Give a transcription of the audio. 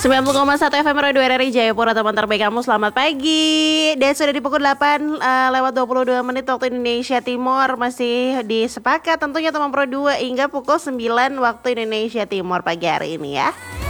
90,1 FM Radio RRI Jayapura, teman terbaik kamu, selamat pagi. Dan sudah di pukul 8 lewat 22 menit waktu Indonesia Timur. Masih disepakat tentunya teman Pro 2 hingga pukul 9 waktu Indonesia Timur pagi hari ini ya.